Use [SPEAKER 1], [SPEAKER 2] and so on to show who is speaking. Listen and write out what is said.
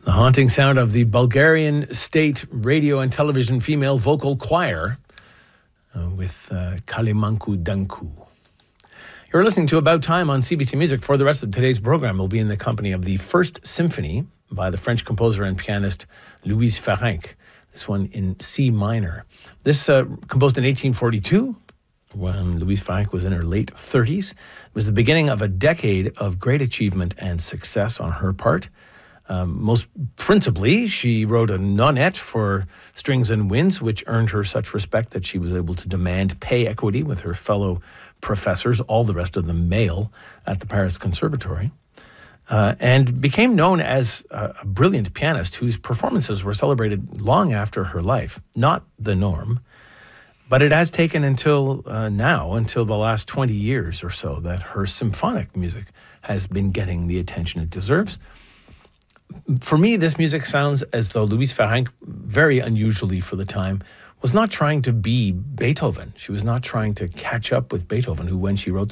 [SPEAKER 1] The haunting sound of the Bulgarian State Radio and Television Female Vocal Choir with Kalimanku Danku. You're listening to About Time on CBC Music. For the rest of today's program, we'll be in the company of the First Symphony by the French composer and pianist Louise Ferenc. This one in C minor. This composed in 1842 when Louise Ferenc was in her late 30s. It was the beginning of a decade of great achievement and success on her part. Most principally, she wrote a nonette for strings and winds, which earned her such respect that she was able to demand pay equity with her fellow professors, all the rest of them male, at the Paris Conservatory, and became known as a brilliant pianist whose performances were celebrated long after her life. Not the norm, but it has taken until the last 20 years or so, that her symphonic music has been getting the attention it deserves. For me, this music sounds as though Louise Ferenc, very unusually for the time, was not trying to be Beethoven. She was not trying to catch up with Beethoven, who, when she wrote